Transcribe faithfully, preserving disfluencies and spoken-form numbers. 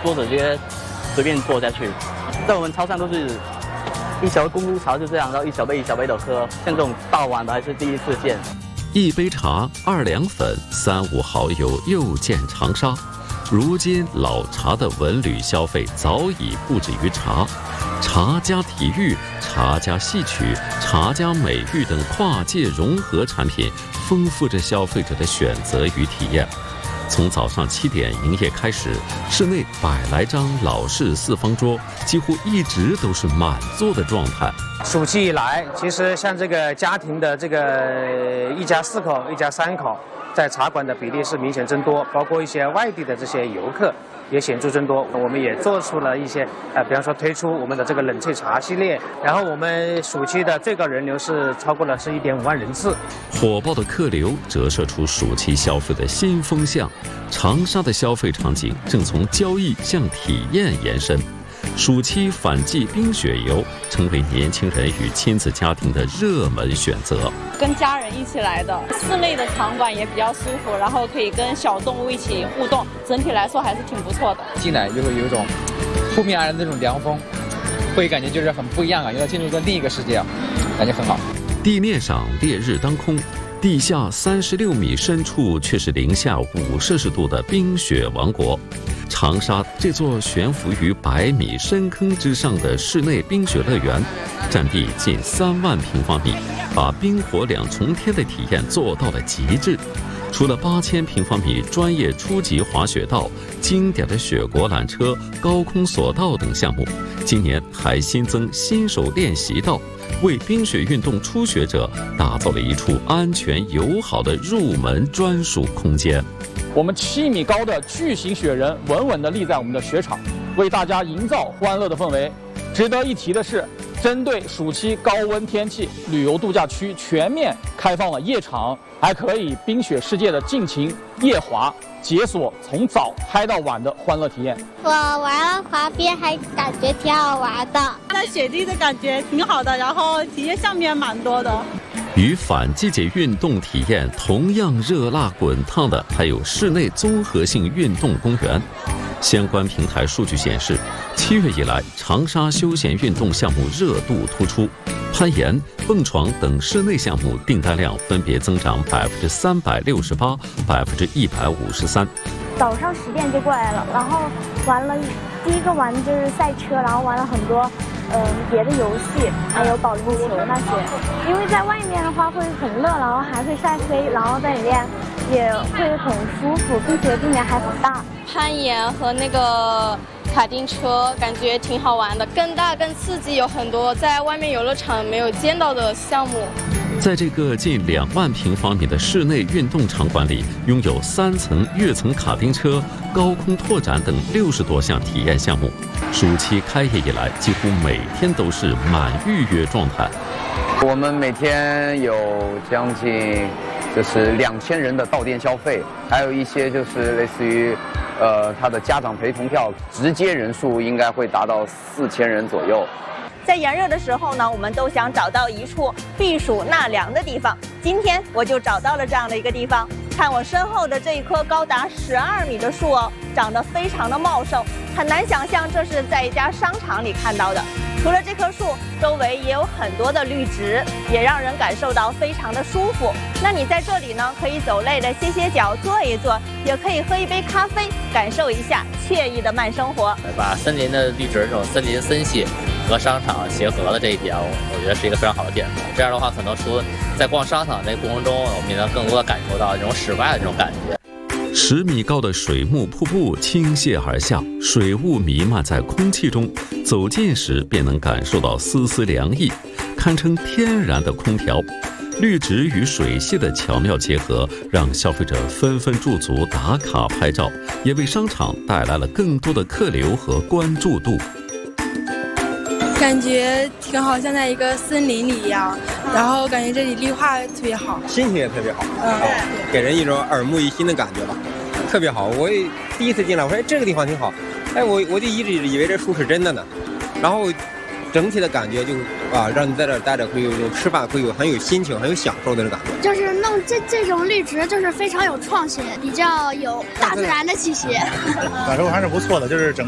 桌子直接随便坐下去。在我们超商都是一小杯公路茶就这样，然后一小杯一小杯的喝，像这种大碗的还是第一次见。 一杯茶，二两粉，三五好友又见长沙。如今老茶的文旅消费早已不止于茶，茶加体育、茶加戏曲、茶加美育等跨界融合产品，丰富着消费者的选择与体验。从早上七点营业开始，室内百来张老式四方桌，几乎一直都是满座的状态。 暑期以来，其实像这个家庭的这个一家四口、一家三口，在茶馆的比例是明显增多，包括一些外地的这些游客也显著增多。我们也做出了一些呃，比方说推出我们的这个冷萃茶系列，然后我们暑期的最高人流是超过了是一点五万人次。 火爆的客流折射出暑期消费的新风向，长沙的消费场景正从交易向体验延伸。暑期反季冰雪游成为年轻人与亲子家庭的热门选择。 跟家人一起来的，室内的场馆也比较舒服，然后可以跟小动物一起互动，整体来说还是挺不错的。 进来就会有一种扑面而来的那种凉风，会感觉就是很不一样啊，因为进入了另一个世界啊，感觉很好。 地面上烈日当空，地下三十六米深处却是零下五摄氏度的冰雪王国。长沙这座悬浮于百米深坑之上的室内冰雪乐园，占地近三万平方米，把冰火两重天的体验做到了极致。除了八千平方米专业初级滑雪道、经典的雪国缆车、高空索道等项目，今年还新增新手练习道，为冰雪运动初学者打造了一处安全友好的入门专属空间。 我们七米高的巨型雪人稳稳地立在我们的雪场，为大家营造欢乐的氛围。值得一提的是，针对暑期高温天气，旅游度假区全面开放了夜场，还可以冰雪世界的尽情夜滑，解锁从早嗨到晚的欢乐体验。 我玩了滑冰，还感觉挺好玩的， 在雪地的感觉挺好的，然后体验项目也蛮多的。 与反季节运动体验同样热辣滚烫的，还有室内综合性运动公园。相关平台数据显示，七月以来，长沙休闲运动项目热度突出，攀岩、蹦床等室内项目订单量分别增长百分之三百六十八、百分之一百五十三。 早上十点就过来了，然后玩了第一个玩就是赛车，然后玩了很多嗯别的游戏，还有保龄球那些。因为在外面的话会很热，然后还会晒黑，然后在里面也会很舒服，并且地面还很大。 攀岩和那个卡丁车感觉挺好玩的，更大更刺激，有很多在外面游乐场没有见到的项目。 在这个近两万平方米的室内运动场馆里，拥有三层跃层卡丁车、高空拓展等六十多项体验项目。暑期开业以来，几乎每天都是满预约状态。 我们每天有将近就是两千人的到店消费，还有一些就是类似于，呃，他的家长陪同票，直接人数应该会达到四千人左右。 在炎热的时候呢，我们都想找到一处避暑纳凉的地方。今天我就找到了这样的一个地方。看我身后的这一棵高达十二米的树哦，长得非常的茂盛，很难想象这是在一家商场里看到的。除了这棵树，周围也有很多的绿植，也让人感受到非常的舒服。那你在这里呢，可以走累了歇歇脚，坐一坐，也可以喝一杯咖啡，感受一下惬意的慢生活。 把森林的绿植这种森林森系和商场结合的这一点，我我觉得是一个非常好的点子。这样的话，可能除了在逛商场这个过程中，我们也能更多的感受到这种室外的这种感觉。 十米高的水幕瀑布倾泻而下，水雾弥漫在空气中，走近时便能感受到丝丝凉意，堪称天然的空调。绿植与水系的巧妙结合，让消费者纷纷驻足打卡拍照，也为商场带来了更多的客流和关注度。 感觉挺好，像在一个森林里一样，然后感觉这里绿化特别好， 心情也特别好， 嗯， 给人一种耳目一新的感觉吧，特别好。我也第一次进来，我说哎这个地方挺好，哎我我就一直以为这树是真的呢，然后整体的感觉就啊让你在这儿待着会有吃饭会有很有心情很有享受的感觉。 就是弄这这种绿植就是非常有创新，比较有大自然的气息。 感受还是不错的，就是整